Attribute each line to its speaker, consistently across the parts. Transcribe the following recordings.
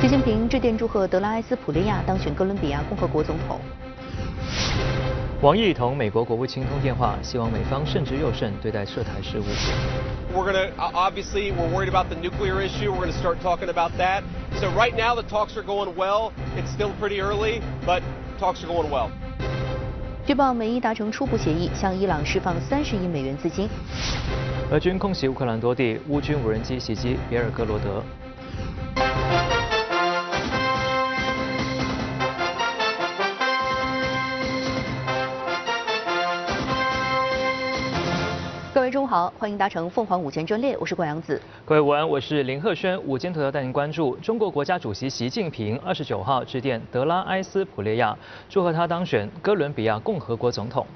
Speaker 1: 习近平致电祝贺德拉埃斯普列亚当选哥伦比亚共和国总统。
Speaker 2: 王毅同美国国务卿通电话，希望美方慎之又慎对待涉台事务。
Speaker 3: We're going to obviously we're worried about the nuclear issue. We're going to start talking about that. So right now the talks are going well. It's still pretty early, but talks are going well.
Speaker 1: 据报，美伊达成初步协议，向伊朗释放30亿美元资金。
Speaker 2: 俄军空袭乌克兰多地，乌军无人机袭击别尔哥罗德。各位中午好，欢迎搭乘凤凰午间专列，我是冠阳子。各位午安，我是林鹤轩。午间头条带您关注：中国国家主席习近平29号致电德拉埃斯普列亚，祝贺他当选哥伦比亚共和国总统。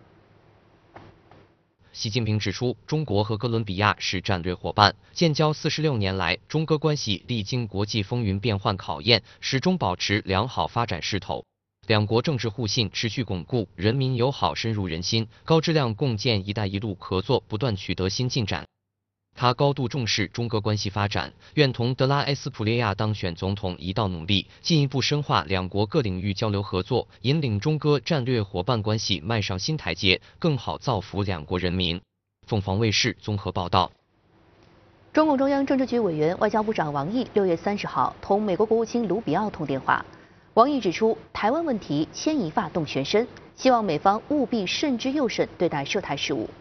Speaker 4: 习近平指出，中国和哥伦比亚是战略伙伴，建交46年来，中哥关系历经国际风云变幻考验，始终保持良好发展势头。两国政治互信持续巩固，人民友好深入人心，高质量共建“一带一路”合作不断取得新进展。他高度重视中哥关系发展，愿同德拉埃斯普列亚当选总统一道努力，进一步深化两国各领域交流合作，引领中哥战略伙伴关系迈上新台阶，更好造福两国人民。凤凰卫视综合报道。
Speaker 1: 中共中央政治局委员、外交部长王毅6月30号同美国国务卿卢比奥通电话。王毅指出，台湾问题牵一发动全身，希望美方务必慎之又慎对待涉台事务。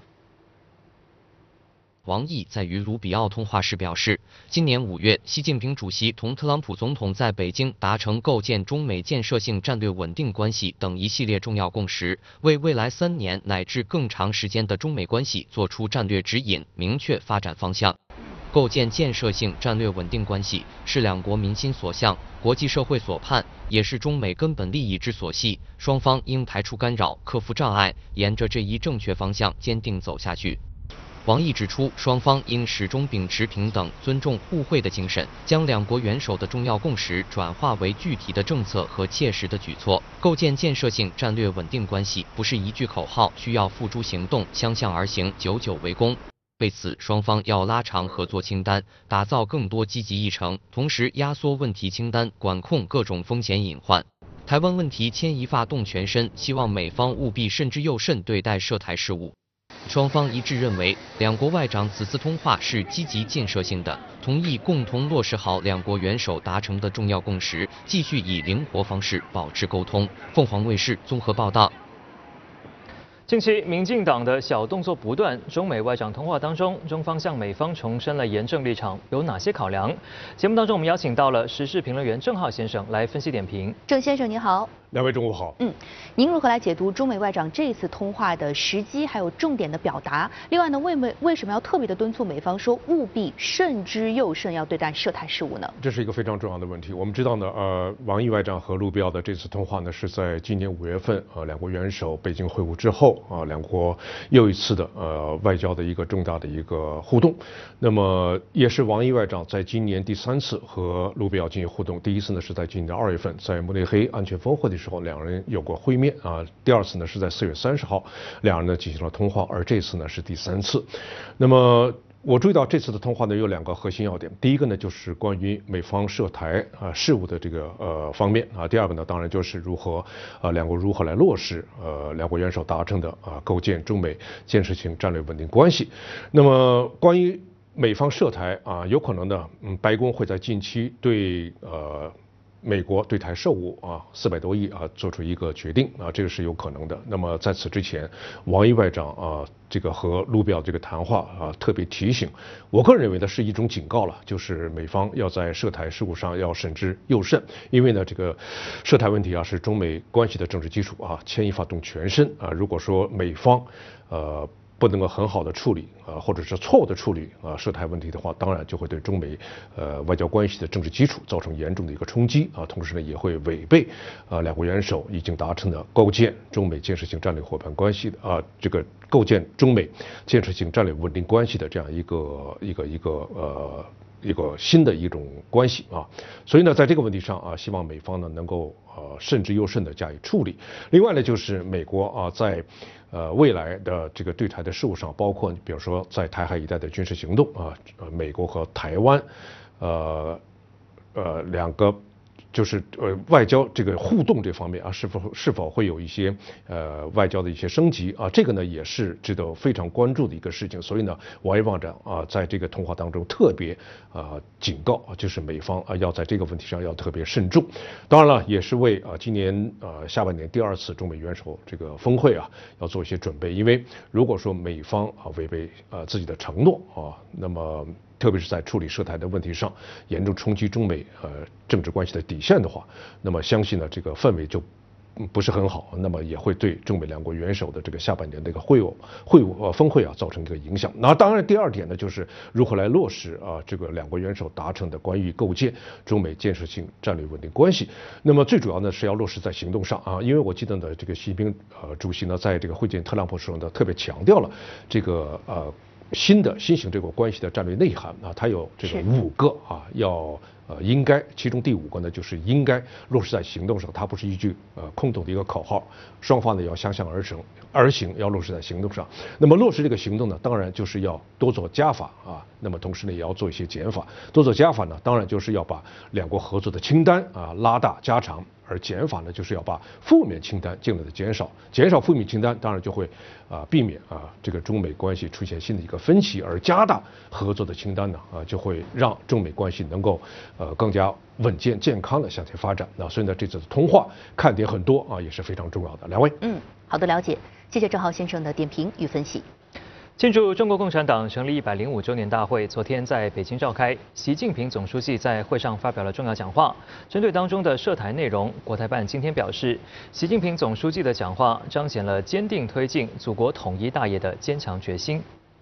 Speaker 4: 王毅在与卢比奥通话时表示，今年5月，习近平主席同特朗普总统在北京达成构建中美建设性战略稳定关系等一系列重要共识，为未来3年乃至更长时间的中美关系作出战略指引，明确发展方向。构建建设性战略稳定关系是两国民心所向、国际社会所盼，也是中美根本利益之所系。双方应排除干扰，克服障碍，沿着这一正确方向坚定走下去。王毅指出，双方应始终秉持平等、尊重、互惠的精神，将两国元首的重要共识转化为具体的政策和切实的举措。构建建设性战略稳定关系不是一句口号，需要付诸行动，相向而行，久久为功。为此，双方要拉长合作清单，打造更多积极议程，同时压缩问题清单，管控各种风险隐患。台湾问题牵一发动全身，希望美方务必慎之又慎对待涉台事务。双方一致认为，两国外长此次通话是积极建设性的，同意共同落实好两国元首达成的重要共识，继续以灵活方式保持沟通。凤凰卫视综合报道。
Speaker 2: 近期，民进党的小动作不断。中美外长通话当中，中方向美方重申了严正立场，有哪些考量？节目当中，我们邀请到了时事评论员郑浩先生来分析点评。郑先生，你好。
Speaker 5: 两位中午好。
Speaker 1: 您如何来解读中美外长这一次通话的时机还有重点的表达？另外呢，为什么要特别的敦促美方说务必慎之又慎，要对待涉台事务呢？
Speaker 5: 这是一个非常重要的问题。我们知道呢，王毅外长和卢比奥的这次通话呢，是在今年5月份两国元首北京会晤之后两国又一次的外交的一个重大的一个互动。那么也是王毅外长在今年第3次和卢比奥进行互动，第一次呢是在今年2月份在慕尼黑安全峰会的时候，两人有过会面第2次呢是在4月30号，两人呢进行了通话，而这次呢是第3次。那么我注意到这次的通话呢有2个核心要点，第一个呢就是关于美方涉台事务的这个方面第二个呢当然就是两国如何来落实两国元首达成的构建中美建设性战略稳定关系。那么关于美方涉台有可能呢白宫会在近期对美国对台售武400多亿做出一个决定这个是有可能的。那么在此之前，王毅外长这个和卢比奥这个谈话特别提醒，我个人认为呢是一种警告了，就是美方要在涉台事务上要慎之又慎，因为呢这个涉台问题是中美关系的政治基础牵一发动全身如果说美方不能够很好的处理或者是错误的处理涉台问题的话，当然就会对中美外交关系的政治基础造成严重的一个冲击同时呢也会违背两国元首已经达成的构建中美建设性战略伙伴关系的这个构建中美建设性战略稳定关系的这样一个新的一种关系所以呢在这个问题上希望美方呢能够慎之又慎的加以处理。另外呢就是美国在未来的这个对台的事务上，包括比如说在台海一带的军事行动美国和台湾两个。就是外交这个互动这方面啊，是否会有一些外交的一些升级啊？这个呢也是值得非常关注的一个事情。所以呢，王毅外长啊在这个通话当中特别警告啊，就是美方啊要在这个问题上要特别慎重。当然了，也是为今年下半年第2次中美元首这个峰会啊要做一些准备。因为如果说美方违背自己的承诺啊，那么特别是在处理涉台的问题上严重冲击中美政治关系的底线的话，那么相信呢这个氛围就不是很好，那么也会对中美两国元首的这个下半年的一个峰会造成一个影响。那当然第2点呢，就是如何来落实这个两国元首达成的关于构建中美建设性战略稳定关系。那么最主要呢是要落实在行动上啊，因为我记得呢这个习近平主席呢在这个会见特朗普时候呢特别强调了这个新型这个关系的战略内涵啊，它有这个5个要应该，其中第5个呢就是应该落实在行动上，它不是一句空洞的一个口号，双方呢要相向而行，要落实在行动上。那么落实这个行动呢，当然就是要多做加法啊，那么同时呢也要做一些减法。多做加法呢，当然就是要把两国合作的清单拉大加长。而减法呢，就是要把负面清单尽量的减少负面清单，当然就会避免这个中美关系出现新的一个分歧，而加大合作的清单呢就会让中美关系能够更加稳健健康的向前发展。那所以呢，这次的通话看点很多也是非常重要的。两位，
Speaker 1: 好的了解，谢谢郑浩先生的点评与分析。
Speaker 2: 庆祝中国共产党成立105周年大会昨天在北京召开，习近平总书记在会上发表了重要讲话。针对当中的涉台内容，国台办今天表示，习近平总书记的讲话彰显了坚定推进祖国统一大业的坚强决心。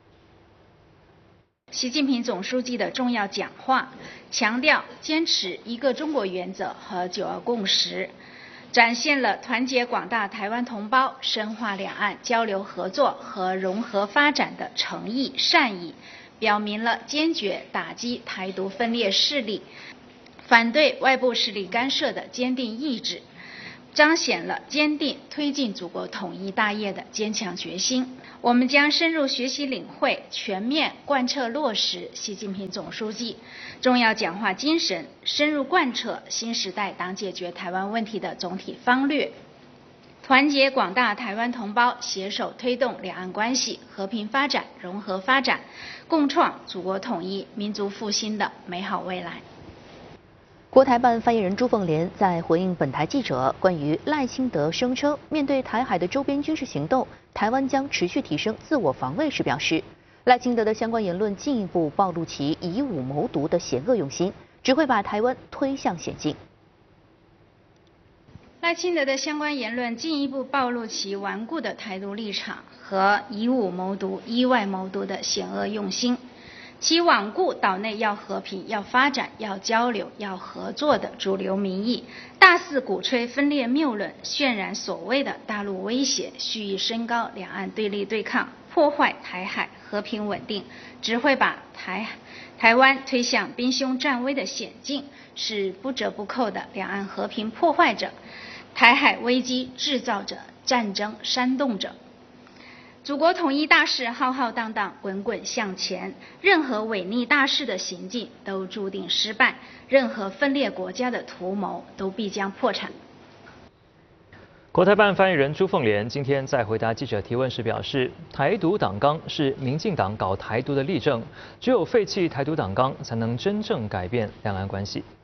Speaker 6: 习近平总书记的重要讲话强调坚持一个中国原则和9·2共识，展现了团结广大台湾同胞、深化两岸交流合作和融合发展的诚意善意，表明了坚决打击台独分裂势力、反对外部势力干涉的坚定意志，彰显了坚定推进祖国统一大业的坚强决心。我们将深入学习领会，全面贯彻落实习近平总书记重要讲话精神，深入贯彻新时代党解决台湾问题的总体方略，团结广大台湾同胞，携手推动两岸关系和平发展、融合发展，共创祖国统一、民族复兴的美好未来。
Speaker 1: 国台办发言人朱凤莲在回应本台记者关于赖清德声称面对台海的周边军事行动，台湾将持续提升自我防卫时表示，赖清德的相关言论进一步暴露其以武谋独的险恶用心，只会把台湾推向险境。
Speaker 6: 赖清德的相关言论进一步暴露其顽固的台独立场和以武谋独、依外谋独的险恶用心。其罔顾岛内要和平、要发展、要交流、要合作的主流民意，大肆鼓吹分裂谬论，渲染所谓的大陆威胁，蓄意升高两岸对立对抗，破坏台海和平稳定，只会把台湾推向兵凶战危的险境，是不折不扣的两岸和平破坏者，台海危机制造者，战争煽动者。祖国统一大势浩浩荡荡，滚滚向前，任何违逆大势的行径都注定失败，任何分裂国家的图谋都必将破产。
Speaker 2: 国台办发言人朱凤莲今天在回答记者提问时表示，台独党纲是民进党搞台独的例证，只有废弃台独党纲，才能真正改变两岸关系。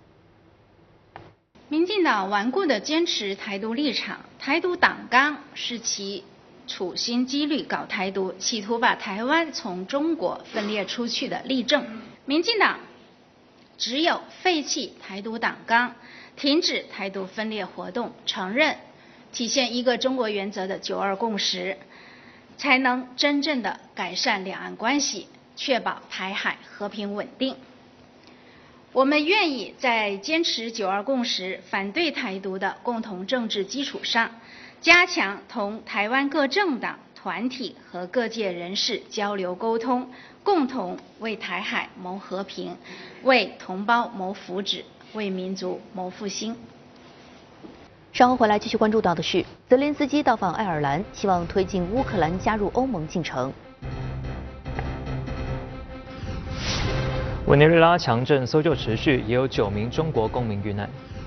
Speaker 6: 民进党顽固地坚持台独立场，台独党纲是其处心积虑搞台独，企图把台湾从中国分裂出去的例证。民进党只有废弃台独党纲，停止台独分裂活动，承认体现一个中国原则的9·2共识，才能真正的改善两岸关系，确保台海和平稳定。我们愿意在坚持9·2共识、反对台独的共同政治基础上，加强同台湾各政党、团体和各界人士交流沟通，共同为台海谋和平，为同胞谋福祉，为民族谋复兴。
Speaker 1: 稍后回来继续关注到的是，泽连斯基到访爱尔兰，希望推进乌克兰加入欧盟进程。
Speaker 2: 委内瑞拉强震搜救持续，也有9名中国公民遇难。